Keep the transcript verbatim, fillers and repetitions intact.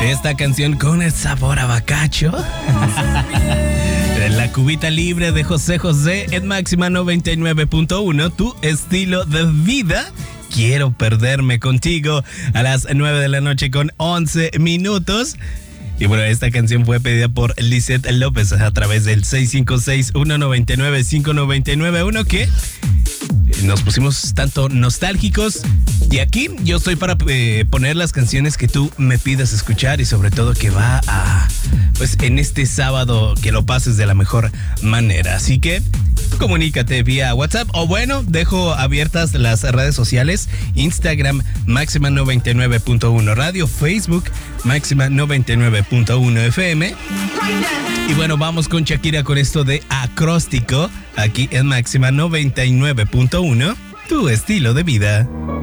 esta canción con el sabor a bacacho. La cubita libre de José José en Máxima noventa y nueve punto uno, tu estilo de vida. Quiero perderme contigo a las nueve de la noche con once minutos. Y bueno, esta canción fue pedida por Lizeth López a través del seis cinco seis, uno nueve nueve, cinco nueve nueve uno, que nos pusimos tanto nostálgicos. Y aquí yo estoy para eh, poner las canciones que tú me pidas escuchar, y sobre todo que va a, pues en este sábado, que lo pases de la mejor manera. Así que comunícate vía WhatsApp, o bueno, dejo abiertas las redes sociales: Instagram Máxima noventa y nueve punto uno Radio, Facebook Máxima noventa y nueve punto uno F M. Y bueno, vamos con Shakira con esto de Acróstico, aquí en Máxima noventa y nueve punto uno, tu estilo de vida.